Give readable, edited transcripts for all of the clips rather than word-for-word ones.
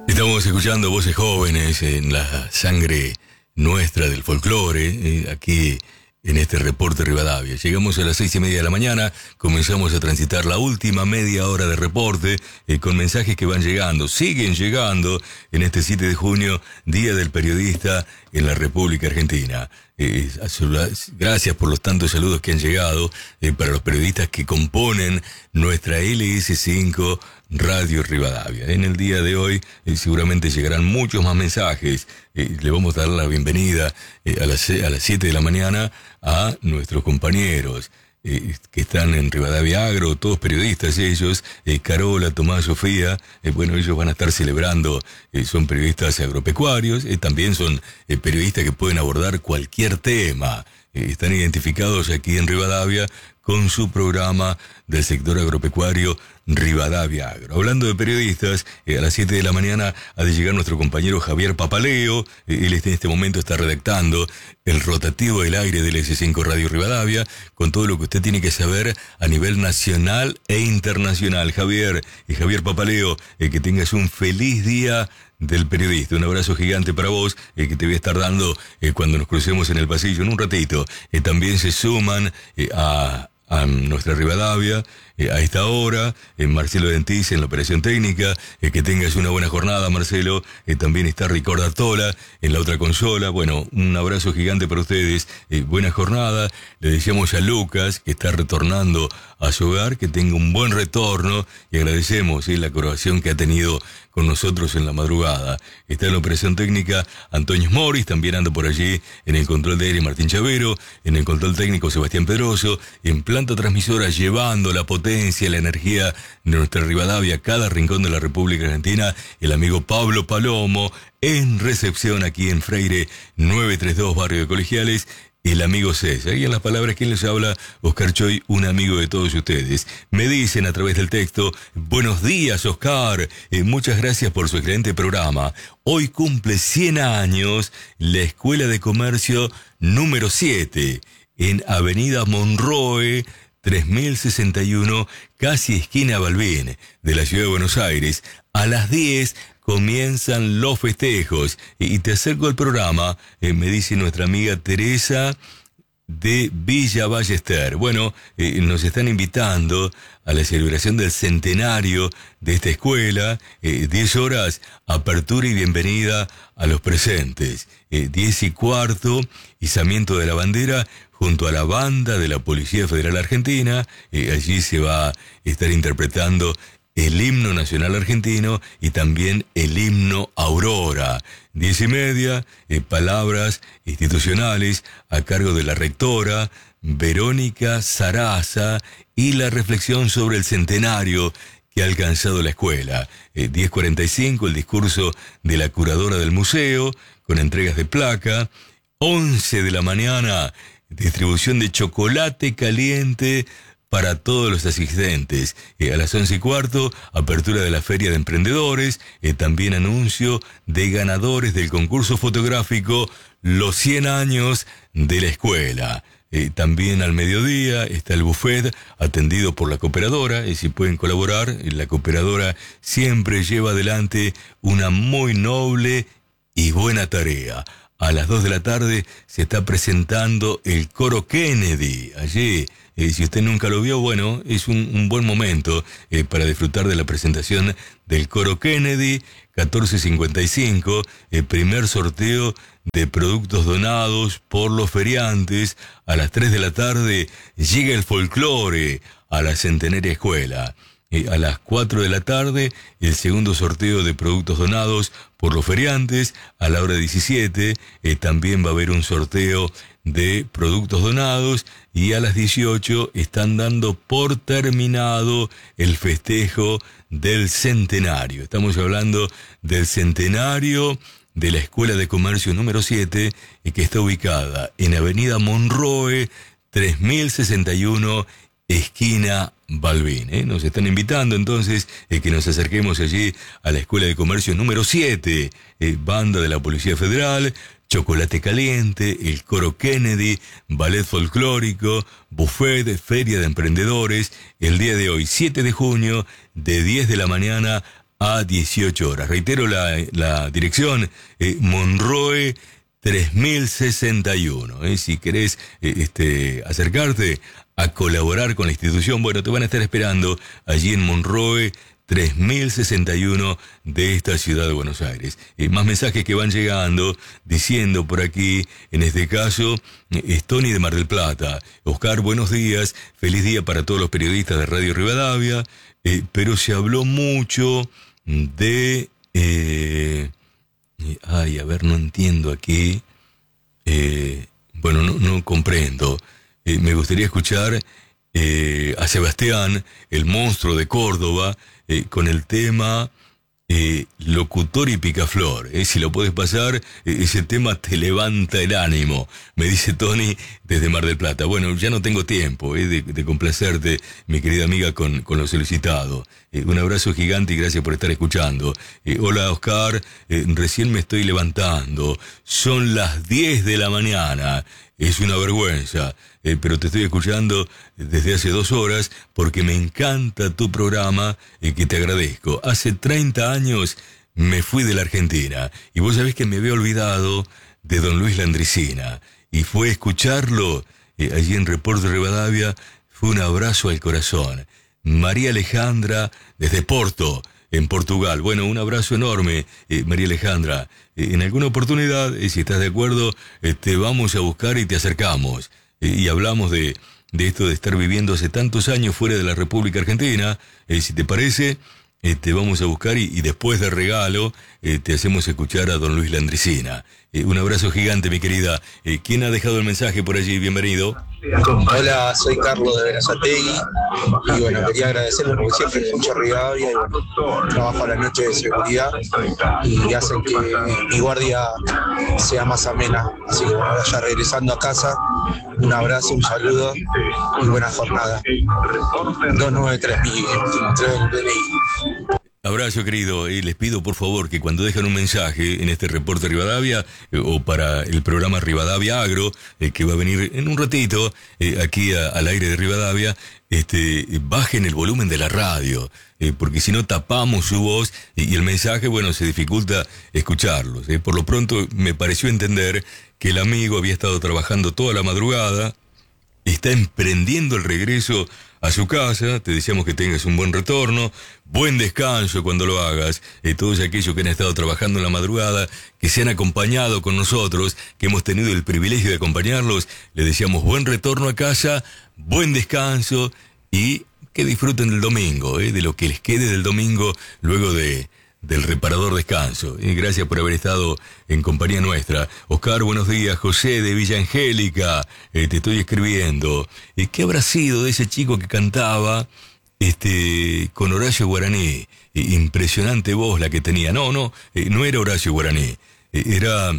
Estamos escuchando voces jóvenes en la sangre nuestra del folclore, aquí en este reporte Rivadavia. Llegamos a las 6:30 de la mañana, comenzamos a transitar la última media hora de reporte con mensajes que van llegando, siguen llegando en este 7 de junio, Día del Periodista en la República Argentina. Gracias por los tantos saludos que han llegado para los periodistas que componen nuestra LS5 Radio Rivadavia. En el día de hoy seguramente llegarán muchos más mensajes. Le vamos a dar la bienvenida a las 7 de la mañana a nuestros compañeros que están en Rivadavia Agro, todos periodistas ellos, Carola, Tomás, Sofía, bueno, ellos van a estar celebrando, son periodistas agropecuarios, también son periodistas que pueden abordar cualquier tema, están identificados aquí en Rivadavia con su programa del sector agropecuario Rivadavia Agro. Hablando de periodistas, a las 7 de la mañana ha de llegar nuestro compañero Javier Papaleo. Él en este momento está redactando el rotativo del aire del S5 Radio Rivadavia, con todo lo que usted tiene que saber a nivel nacional e internacional. Javier Papaleo, que tengas un feliz día del periodista. Un abrazo gigante para vos, que te voy a estar dando cuando nos crucemos en el pasillo en un ratito. También se suman a nuestra Rivadavia a esta hora, Marcelo Dentiz en la operación técnica, que tengas una buena jornada, Marcelo. También está Ricardo Artola en la otra consola. Bueno, un abrazo gigante para ustedes, buena jornada. Le deseamos a Lucas, que está retornando a su hogar, que tenga un buen retorno, y agradecemos la colaboración que ha tenido con nosotros en la madrugada. Está en la operación técnica Antonio Morris, también anda por allí en el control de aire Martín Chavero, en el control técnico Sebastián Pedroso, en planta transmisora llevando la potencia, la energía de nuestra Rivadavia a cada rincón de la República Argentina, el amigo Pablo Palomo, en recepción aquí en Freire 932, barrio de Colegiales, el amigo César. Y en las palabras, ¿quién les habla? Oscar Choy, un amigo de todos ustedes. Me dicen a través del texto: buenos días, Oscar. Muchas gracias por su excelente programa. Hoy cumple 100 años la Escuela de Comercio número 7, en Avenida Monroe, 3061, casi esquina Balbín, de la ciudad de Buenos Aires. A las 10 comienzan los festejos. Y te acerco al programa, me dice nuestra amiga Teresa de Villa Ballester. Bueno, nos están invitando a la celebración del centenario de esta escuela. 10 horas, apertura y bienvenida a los presentes. 10:15, izamiento de la bandera junto a la banda de la Policía Federal Argentina. Allí se va a estar interpretando el himno nacional argentino y también el himno Aurora. 10:30, palabras institucionales a cargo de la rectora Verónica Saraza y la reflexión sobre el centenario que ha alcanzado la escuela. 10:45, el discurso de la curadora del museo con entregas de placa. 11 de la mañana, distribución de chocolate caliente para todos los asistentes. A las 11:15, apertura de la Feria de Emprendedores, también anuncio de ganadores del concurso fotográfico Los 100 años de la escuela. También al mediodía está el buffet atendido por la cooperadora, y si pueden colaborar, la cooperadora siempre lleva adelante una muy noble y buena tarea. A las 2 de la tarde se está presentando el Coro Kennedy. Allí, si usted nunca lo vio, bueno, es un buen momento para disfrutar de la presentación del Coro Kennedy. 14:55, el primer sorteo de productos donados por los feriantes. A las 3 de la tarde llega el folclore a la centenaria escuela. A las 4 de la tarde, el segundo sorteo de productos donados por los feriantes. A la hora 17, también va a haber un sorteo de productos donados. Y a las 18 están dando por terminado el festejo del centenario. Estamos hablando del centenario de la Escuela de Comercio número 7, que está ubicada en Avenida Monroe, 3061, esquina Balbín. Nos están invitando entonces que nos acerquemos allí a la Escuela de Comercio número 7, banda de la Policía Federal, chocolate caliente, el Coro Kennedy, ballet folclórico, buffet, feria de emprendedores, el día de hoy, 7 de junio, de 10 de la mañana a 18 horas. Reitero la dirección, Monroe 3061. Si querés acercarte a colaborar con la institución, bueno, te van a estar esperando allí en Monroe 3061 de esta ciudad de Buenos Aires. Más mensajes que van llegando, diciendo por aquí, en este caso, es Tony de Mar del Plata. Oscar, buenos días, feliz día para todos los periodistas de Radio Rivadavia, pero se habló mucho de... no entiendo aquí. No comprendo. Me gustaría escuchar a Sebastián, el monstruo de Córdoba, con el tema Locutor y Picaflor. Si lo puedes pasar, ese tema te levanta el ánimo, me dice Tony desde Mar del Plata. Bueno, ya no tengo tiempo de complacerte, mi querida amiga, con lo solicitado. Un abrazo gigante y gracias por estar escuchando. Hola Oscar, recién me estoy levantando, son las 10 de la mañana, es una vergüenza, pero te estoy escuchando desde hace 2 horas porque me encanta tu programa, que te agradezco. Hace 30 años me fui de la Argentina y vos sabés que me había olvidado de don Luis Landricina y fue escucharlo allí en Report de Rivadavia, fue un abrazo al corazón. María Alejandra desde Porto, en Portugal. Bueno, un abrazo enorme, María Alejandra. En alguna oportunidad, si estás de acuerdo, te vamos a buscar y te acercamos. Y hablamos de esto de estar viviendo hace tantos años fuera de la República Argentina. Si te parece, te vamos a buscar y después de regalo te hacemos escuchar a don Luis Landricina. Un abrazo gigante, mi querida. ¿Quién ha dejado el mensaje por allí? Bienvenido. Hola, soy Carlos de Berazategui y bueno, quería agradecerles porque siempre escucho Rivadavia y bueno, trabajo a la noche de seguridad y hacen que mi guardia sea más amena. Así que bueno, ya regresando a casa, un abrazo, un saludo y buena jornada. 293 mi DNI. Abrazo, querido. Les pido por favor que cuando dejan un mensaje en este reporte Rivadavia o para el programa Rivadavia Agro, que va a venir en un ratito aquí al aire de Rivadavia, bajen el volumen de la radio, porque si no tapamos su voz y el mensaje, bueno, se dificulta escucharlos. Por lo pronto me pareció entender que el amigo había estado trabajando toda la madrugada, está emprendiendo el regreso a su casa. Te deseamos que tengas un buen retorno, buen descanso cuando lo hagas. Todos aquellos que han estado trabajando en la madrugada, que se han acompañado con nosotros, que hemos tenido el privilegio de acompañarlos, les deseamos buen retorno a casa, buen descanso y que disfruten del domingo, de lo que les quede del domingo luego del reparador descanso. Gracias por haber estado en compañía nuestra. Oscar, buenos días. José de Villa Angélica, te estoy escribiendo. ¿Qué habrá sido de ese chico que cantaba con Horacio Guaraní? Impresionante voz la que tenía. No era Horacio Guaraní. Era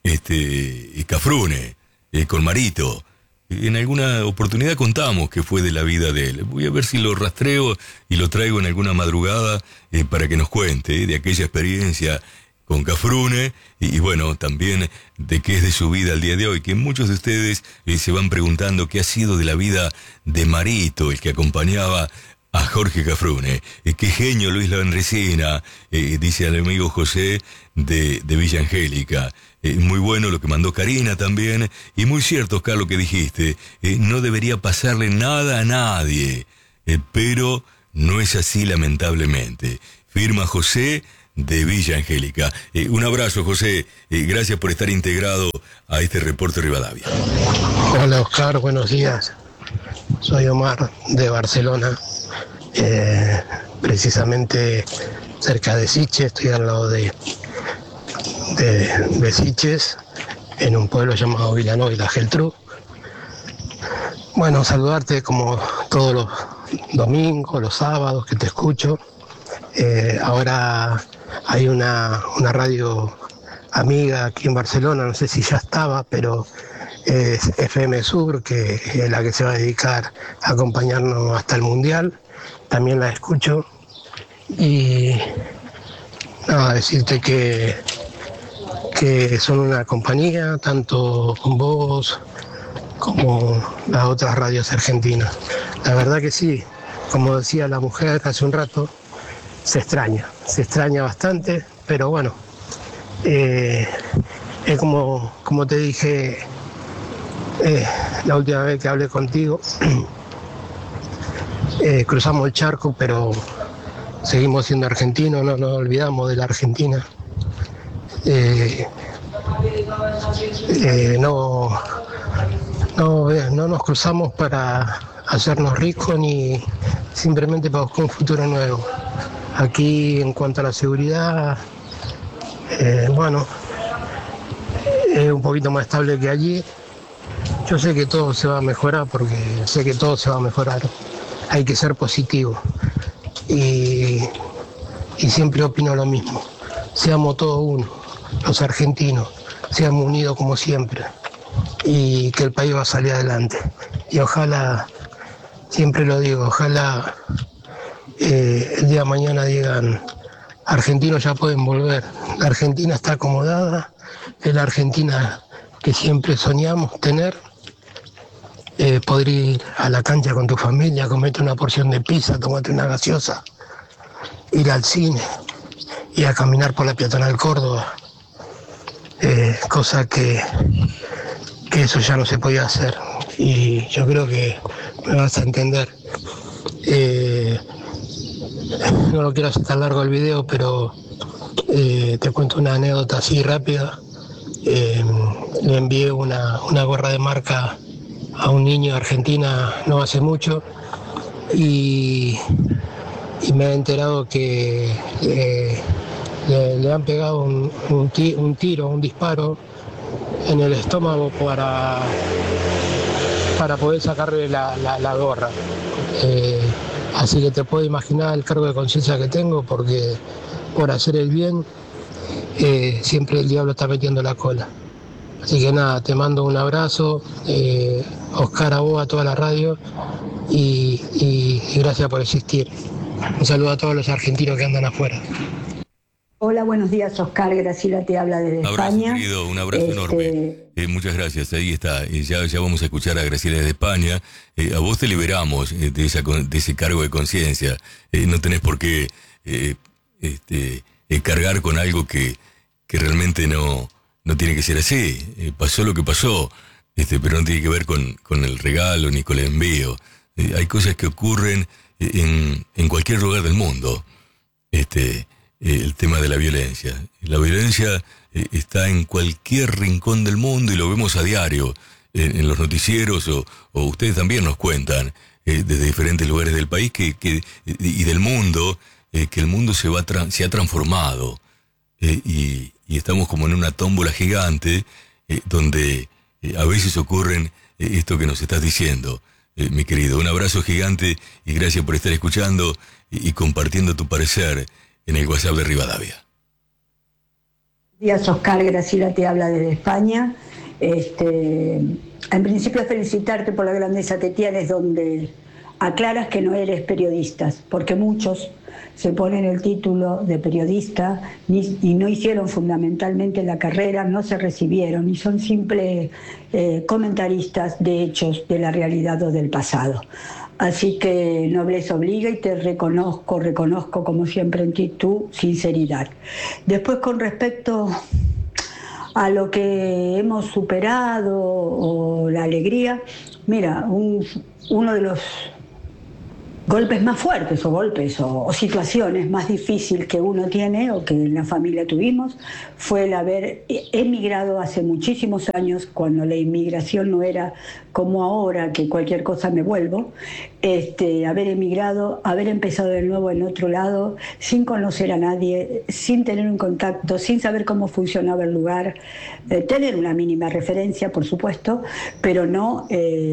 Cafrune, con Marito. En alguna oportunidad contamos que fue de la vida de él. Voy a ver si lo rastreo y lo traigo en alguna madrugada para que nos cuente de aquella experiencia con Cafrune y bueno, también de qué es de su vida al día de hoy, que muchos de ustedes se van preguntando qué ha sido de la vida de Marito, el que acompañaba a Jorge Cafrune. Qué genio Luis Landricina, dice el amigo José de Villa Angélica. Muy bueno lo que mandó Karina también, y muy cierto, Oscar, lo que dijiste. No debería pasarle nada a nadie, pero no es así, lamentablemente. Firma José de Villa Angélica. Un abrazo, José. Gracias por estar integrado a este reporte Rivadavia. Hola, Oscar, buenos días. Soy Omar de Barcelona, precisamente cerca de Sitges, estoy al lado de Sitges, en un pueblo llamado Vilanova y la Geltrú. Bueno, saludarte como todos los domingos, los sábados que te escucho. Ahora hay una radio amiga aquí en Barcelona, no sé si ya estaba, pero es FM Sur, que es la que se va a dedicar a acompañarnos hasta el Mundial. También la escucho. Y nada, decirte que son una compañía, tanto con vos como las otras radios argentinas. La verdad que sí, como decía la mujer hace un rato, se extraña se extraña bastante, pero bueno, es como te dije la última vez que hablé contigo, cruzamos el charco, pero seguimos siendo argentinos, no nos olvidamos de la Argentina. No nos cruzamos para hacernos ricos ni simplemente para buscar un futuro nuevo. Aquí, en cuanto a la seguridad, bueno, es un poquito más estable que allí. Yo sé que todo se va a mejorar, porque sé que todo se va a mejorar. Hay que ser positivo. Y siempre opino lo mismo. Seamos todos uno, los argentinos, seamos unidos como siempre. Y que el país va a salir adelante. Y ojalá, siempre lo digo, ojalá el día de mañana digan: argentinos ya pueden volver. La Argentina está acomodada, es la Argentina que siempre soñamos tener. Poder ir a la cancha con tu familia, comerte una porción de pizza, tomarte una gaseosa, ir al cine, ir a caminar por la peatonal Córdoba, cosa que eso ya no se podía hacer, y yo creo que me vas a entender. No lo quiero hacer tan largo el video, pero te cuento una anécdota así rápida. Le envié una gorra de marca a un niño de Argentina no hace mucho, y me he enterado que le han pegado un tiro, un disparo en el estómago para poder sacarle la gorra. Así que te puedo imaginar el cargo de conciencia que tengo, porque por hacer el bien siempre el diablo está metiendo la cola. Así que nada, te mando un abrazo, Oscar, a vos, a toda la radio, y gracias por existir. Un saludo a todos los argentinos que andan afuera. Hola, buenos días, Oscar. Graciela te habla desde España. Querido, un abrazo enorme. Muchas gracias, ahí está. Ya vamos a escuchar a Graciela desde España. A vos te liberamos de ese cargo de conciencia. No tenés por qué cargar con algo que realmente no tiene que ser así. Pasó lo que pasó, pero no tiene que ver con el regalo ni con el envío. Hay cosas que ocurren en cualquier lugar del mundo. El tema de la violencia. La violencia está en cualquier rincón del mundo y lo vemos a diario en los noticieros, o ustedes también nos cuentan desde diferentes lugares del país y del mundo, que el mundo se ha transformado, y estamos como en una tómbola gigante donde a veces ocurren esto que nos estás diciendo, mi querido. Un abrazo gigante y gracias por estar escuchando y compartiendo tu parecer en el WhatsApp de Rivadavia. Buenos días, Oscar. Graciela te habla desde España. En principio, felicitarte por la grandeza que tienes, donde aclaras que no eres periodista, porque muchos se ponen el título de periodista y no hicieron fundamentalmente la carrera, no se recibieron y son simples comentaristas de hechos de la realidad o del pasado. Así que nobleza obliga y te reconozco como siempre en ti tu sinceridad. Después, con respecto a lo que hemos superado o la alegría, mira, uno de los golpes más fuertes o situaciones más difíciles que uno tiene o que en la familia tuvimos fue el haber emigrado hace muchísimos años, cuando la inmigración no era como ahora, que cualquier cosa me vuelvo, haber emigrado, haber empezado de nuevo en otro lado, sin conocer a nadie, sin tener un contacto, sin saber cómo funcionaba el lugar, tener una mínima referencia, por supuesto, pero no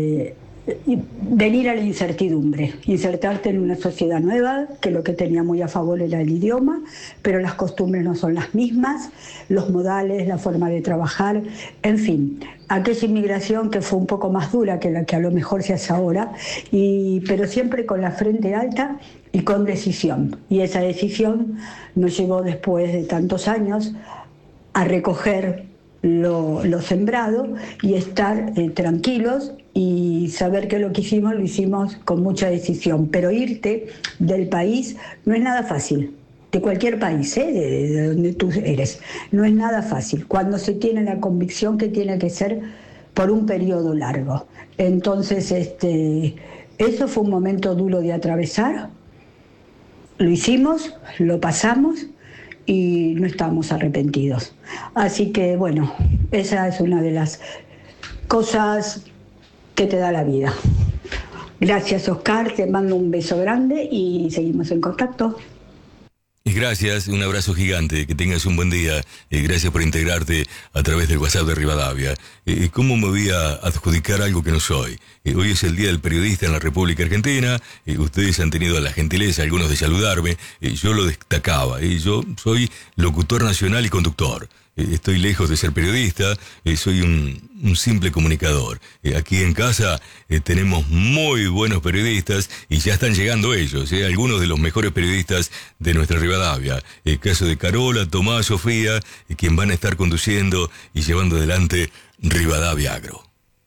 venir a la incertidumbre, insertarte en una sociedad nueva, que lo que tenía muy a favor era el idioma, pero las costumbres no son las mismas, los modales, la forma de trabajar, en fin, aquella inmigración que fue un poco más dura que la que a lo mejor se hace ahora, pero siempre con la frente alta y con decisión. Y esa decisión nos llevó, después de tantos años, a recoger lo sembrado y estar tranquilos y saber que lo que hicimos lo hicimos con mucha decisión. Pero irte del país no es nada fácil. de cualquier país, de donde tú eres. No es nada fácil, cuando se tiene la convicción que tiene que ser por un periodo largo. Entonces, eso fue un momento duro de atravesar. Lo hicimos, lo pasamos y no estamos arrepentidos. Así que, bueno, esa es una de las cosas que te da la vida. Gracias, Oscar, te mando un beso grande y seguimos en contacto. Gracias, un abrazo gigante, que tengas un buen día. Gracias por integrarte a través del WhatsApp de Rivadavia. ¿Cómo me voy a adjudicar algo que no soy? Hoy es el Día del Periodista en la República Argentina. Ustedes han tenido la gentileza, algunos, de saludarme. Yo lo destacaba. Yo soy locutor nacional y conductor. Estoy lejos de ser periodista, soy un simple comunicador. Aquí en casa tenemos muy buenos periodistas y ya están llegando ellos, algunos de los mejores periodistas de nuestra Rivadavia. El caso de Carola, Tomás, Sofía, quien van a estar conduciendo y llevando adelante Rivadavia Agro.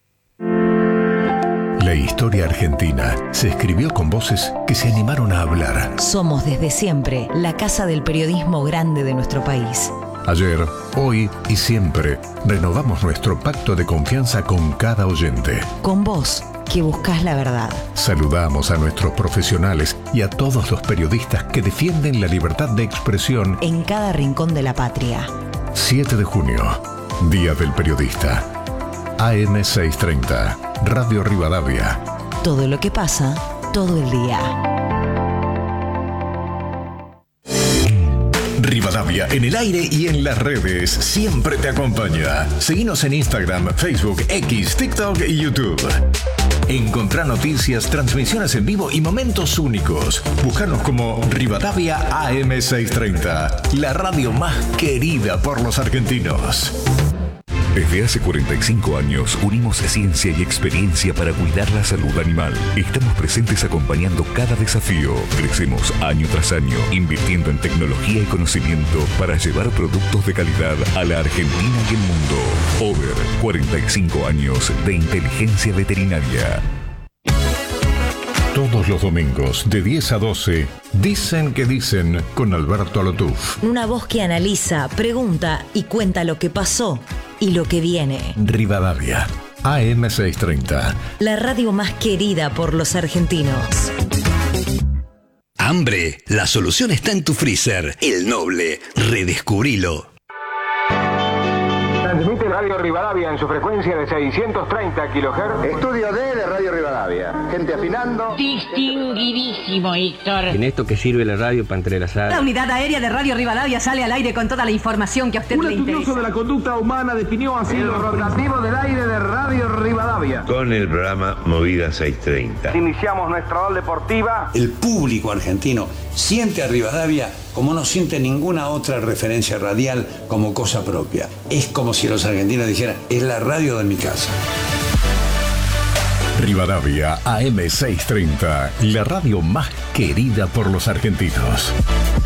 La historia argentina se escribió con voces que se animaron a hablar. Somos desde siempre la casa del periodismo grande de nuestro país. Ayer, hoy y siempre renovamos nuestro pacto de confianza con cada oyente. Con vos, que buscás la verdad. Saludamos a nuestros profesionales y a todos los periodistas que defienden la libertad de expresión en cada rincón de la patria. 7 de junio, Día del Periodista. AM 630, Radio Rivadavia. Todo lo que pasa, todo el día. Rivadavia en el aire y en las redes siempre te acompaña. Seguinos en Instagram, Facebook, X, TikTok y YouTube. Encontrá noticias, transmisiones en vivo y momentos únicos. Búscanos como Rivadavia AM 630, la radio más querida por los argentinos. Desde hace 45 años unimos ciencia y experiencia para cuidar la salud animal. Estamos presentes acompañando cada desafío. Crecemos año tras año, invirtiendo en tecnología y conocimiento para llevar productos de calidad a la Argentina y el mundo. Over 45 años de inteligencia veterinaria. Todos los domingos de 10 a 12, Dicen que dicen con Alberto Alotuf. Una voz que analiza, pregunta y cuenta lo que pasó y lo que viene. Rivadavia, AM 630. La radio más querida por los argentinos. Hambre, la solución está en tu freezer. El Noble, redescubrilo. Transmite Radio Rivadavia en su frecuencia de 630 kHz. Estudio D de Radio Rivadavia. Gente afinando. Distinguidísimo, Héctor. En esto que sirve la radio para entrelazar. La unidad aérea de Radio Rivadavia sale al aire con toda la información que a usted le interesa. Un estudioso de la conducta humana definió así el rotativo del aire de Radio Rivadavia. Con el programa Movida 630. Iniciamos nuestra hora deportiva. El público argentino siente a Rivadavia como no siente ninguna otra referencia radial como cosa propia. Es como si los argentinos dijeran, es la radio de mi casa. Rivadavia AM 630, la radio más querida por los argentinos.